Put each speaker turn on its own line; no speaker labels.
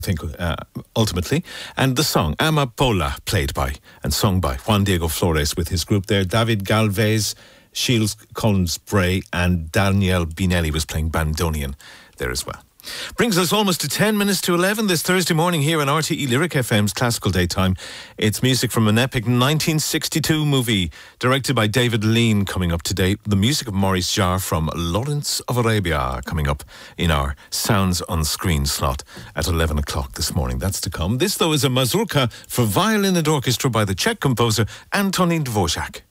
think, ultimately. And the song, Amapola, played by and sung by Juan Diego Flores with his group there. David Galvez, Shields Collins Bray, and Daniel Binelli was playing bandoneon there as well. Brings us almost to 10 minutes to 11 this Thursday morning here on RTE Lyric FM's Classical Daytime. It's music from an epic 1962 movie directed by David Lean coming up today. The music of Maurice Jarre from Lawrence of Arabia coming up in our Sounds on Screen slot at 11 o'clock this morning. That's to come. This, though, is a mazurka for violin and orchestra by the Czech composer Antonín Dvořák.